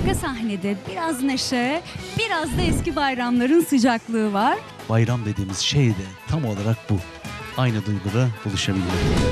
Başka sahnede biraz neşe, biraz da eski bayramların sıcaklığı var. Bayram dediğimiz şey de tam olarak bu. Aynı duyguda buluşabiliyor.